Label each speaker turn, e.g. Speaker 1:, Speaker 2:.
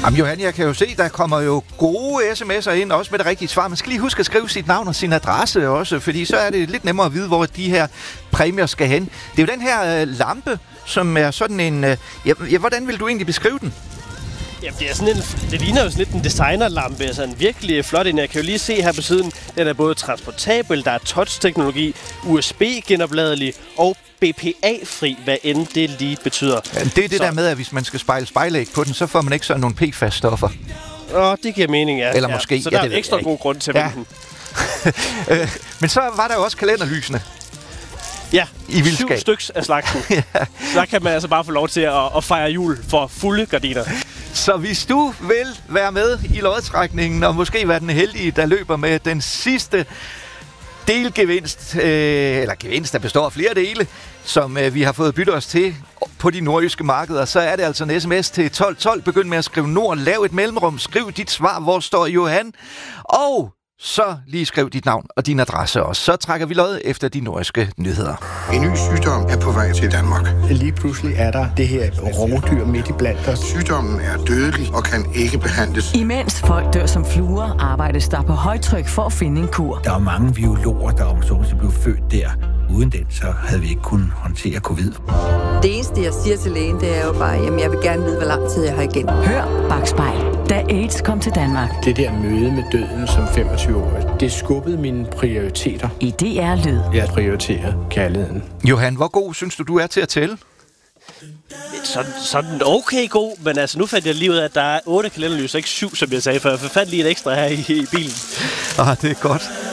Speaker 1: Jamen Johan, jeg kan jo se, der kommer jo gode sms'er ind, også med det rigtige svar. Man skal lige huske at skrive sit navn og sin adresse også, fordi så er det lidt nemmere at vide, hvor de her præmier skal hen. Det er jo den her lampe, som er sådan en... hvordan vil du egentlig beskrive den?
Speaker 2: Jamen, det ligner jo sådan lidt en designerlampe, altså en virkelig flot en. Jeg kan jo lige se her på siden, den er både transportabel, der er touch-teknologi, USB-genopladelig og BPA-fri, hvad end det lige betyder.
Speaker 1: Ja, det er det der med, at hvis man skal spejlæg på den, så får man ikke sådan nogle PFAS-stoffer.
Speaker 2: Det giver mening, ja.
Speaker 1: Eller måske.
Speaker 2: Så der er en ekstra god grund til at vinde den.
Speaker 1: Men så var der jo også kalenderlysene.
Speaker 2: Ja,
Speaker 1: i vildskab.
Speaker 2: 7 styks af slagsen. Ja. Så der kan man altså bare få lov til at fejre jul for fulde gardiner.
Speaker 1: Så hvis du vil være med i lodtrækningen, og måske være den heldige, der løber med den sidste delgevinst, eller gevinst, der består af flere dele, som vi har fået byttet os til på de nordjyske markeder, så er det altså en sms til 1212. Begynd med at skrive Nord, lav et mellemrum, skriv dit svar, hvor står Johan, og så lige skriv dit navn og din adresse også. Så trækker vi lod efter de nordjyske nyheder.
Speaker 3: En ny sygdom er på vej til Danmark.
Speaker 4: Lige pludselig er der det her rovdyr midt i blandt os.
Speaker 3: Sygdommen er dødelig og kan ikke behandles.
Speaker 5: Imens folk dør som fluer, arbejdes der på højtryk for at finde en kur.
Speaker 6: Der er mange biologer, der om så blev født der. Uden den, så havde vi ikke kunnet håndtere covid.
Speaker 7: Det eneste, jeg siger til lægen, det er jo bare, jamen jeg vil gerne vide, hvor lang tid jeg har igen.
Speaker 5: Hør Bakspejl, da AIDS kom til Danmark.
Speaker 4: Det der møde med døden som 25-årig, det skubbede mine prioriteter.
Speaker 5: I DR Lyd.
Speaker 4: Jeg prioriterer kærligheden.
Speaker 1: Johan, hvor god synes du er til at tælle?
Speaker 2: Sådan okay god, men altså nu fandt jeg lige ud af, at der er 8 kalenderlys, ikke 7, som jeg sagde før. Jeg fandt lige et ekstra her i bilen.
Speaker 1: Det er godt.